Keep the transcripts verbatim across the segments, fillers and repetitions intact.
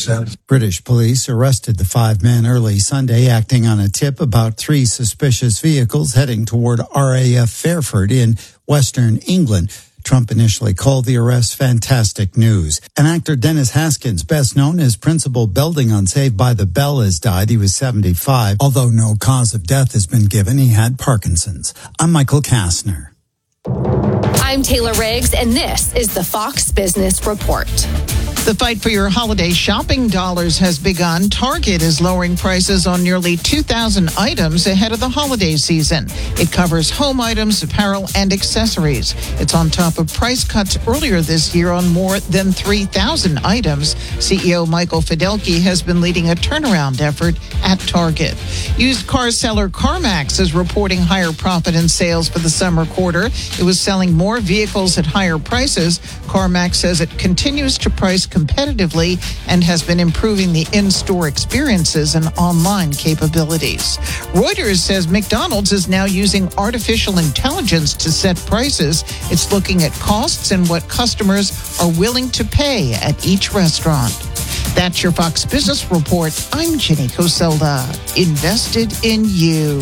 sense. British police arrested the five men early Sunday, acting on a tip about three suspicious vehicles heading toward R A F Fairford in Western England. Trump initially called the arrest fantastic news. And actor Dennis Haskins, best known as Principal Belding on Saved by the Bell, has died. He was seventy-five. Although no cause of death has been given, he had Parkinson's. I'm Michael Kastner. I'm Taylor Riggs, and this is the Fox Business Report. The fight for your holiday shopping dollars has begun. Target is lowering prices on nearly two thousand items ahead of the holiday season. It covers home items, apparel, and accessories. It's on top of price cuts earlier this year on more than three thousand items. C E O Michael Fidelki has been leading a turnaround effort at Target. Used car seller CarMax is reporting higher profit and sales for the summer quarter. It was selling more vehicles at higher prices. CarMax says it continues to price competitively and has been improving the in-store experiences and online capabilities. Reuters says McDonald's is now using artificial intelligence to set prices. It's looking at costs and what customers are willing to pay at each restaurant. That's your Fox Business Report. I'm Jenny Coselda. Invested in you.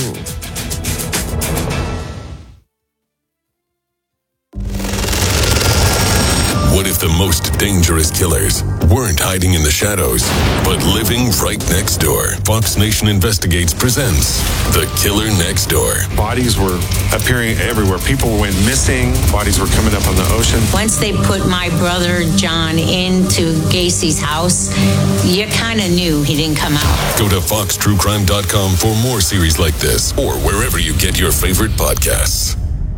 What if the most dangerous killers weren't hiding in the shadows, but living right next door? Fox Nation Investigates presents The Killer Next Door. Bodies were appearing everywhere. People went missing. Bodies were coming up on the ocean. Once they put my brother John into Gacy's house, you kind of knew he didn't come out. Go to fox true crime dot com for more series like this, or wherever you get your favorite podcasts.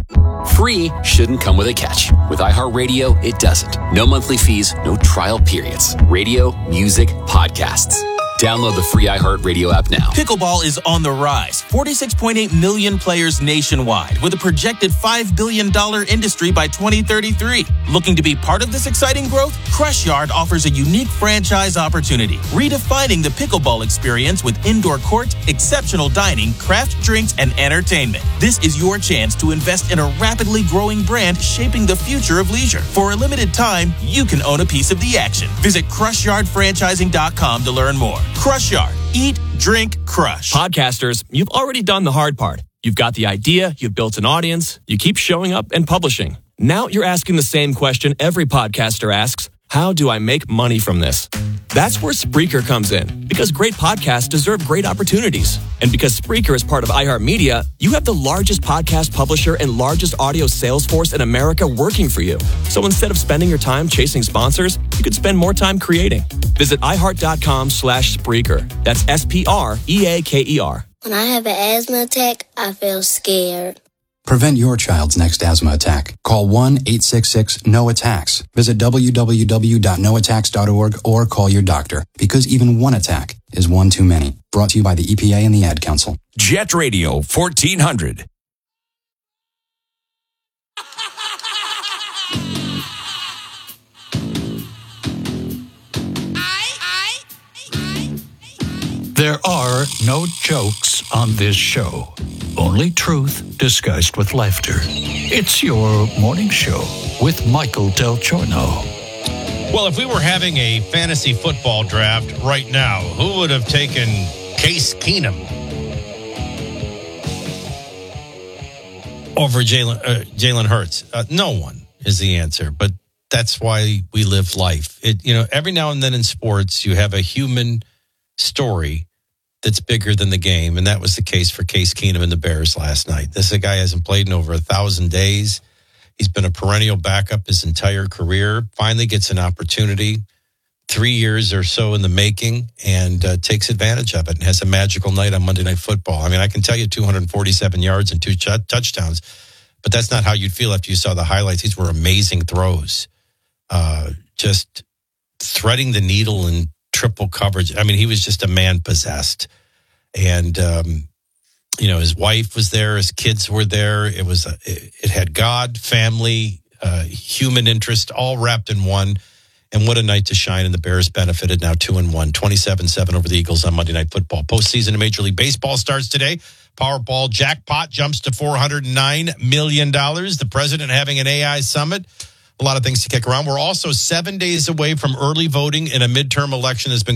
Free shouldn't come with a catch. With iHeartRadio, it doesn't. No monthly fees, no trial periods. Radio, music, podcasts. Download the free iHeartRadio app now. Pickleball is on the rise. forty-six point eight million players nationwide, with a projected five billion dollars industry by twenty thirty-three. Looking to be part of this exciting growth? Crush Yard offers a unique franchise opportunity, redefining the pickleball experience with indoor court, exceptional dining, craft drinks, and entertainment. This is your chance to invest in a rapidly growing brand shaping the future of leisure. For a limited time, you can own a piece of the action. Visit crush yard franchising dot com to learn more. Crush Yard. Eat, drink, crush. Podcasters, you've already done the hard part. You've got the idea, you've built an audience, you keep showing up and publishing. Now you're asking the same question every podcaster asks: how do I make money from this? That's where Spreaker comes in, because great podcasts deserve great opportunities. And because Spreaker is part of iHeartMedia, you have the largest podcast publisher and largest audio sales force in America working for you. So instead of spending your time chasing sponsors, you could spend more time creating. Visit iHeart.com slash Spreaker. That's S P R E A K E R. When I have an asthma attack, I feel scared. Prevent your child's next asthma attack. Call one eight six six N O attacks. Visit w w w dot no attacks dot org or call your doctor, because even one attack is one too many. Brought to you by the E P A and the Ad Council. Jet Radio fourteen hundred. There are no jokes on this show. Only truth disguised with laughter. It's your morning show with Michael Del Giorno. Well, if we were having a fantasy football draft right now, who would have taken Case Keenum over Jalen uh, Jalen Hurts? Uh, no one is the answer, but that's why we live life. It, you know, every now and then in sports, you have a human story that's bigger than the game, and that was the case for Case Keenum and the Bears last night. This a guy hasn't played in over a thousand days. He's been a perennial backup his entire career. Finally gets an opportunity, three years or so in the making, and uh, takes advantage of it and has a magical night on Monday Night Football. I mean, I can tell you two hundred forty-seven yards and two ch- touchdowns, but that's not how you'd feel after you saw the highlights. These were amazing throws, uh, just threading the needle in triple coverage. I mean, he was just a man possessed. And, um, you know, his wife was there. His kids were there. It was, a, it, it had God, family, uh, human interest, all wrapped in one. And what a night to shine. And the Bears benefited, now two and one, twenty-seven seven over the Eagles on Monday Night Football. Postseason in Major League Baseball starts today. Powerball jackpot jumps to four hundred nine million dollars. The president having an A I summit. A lot of things to kick around. We're also seven days away from early voting in a midterm election that's been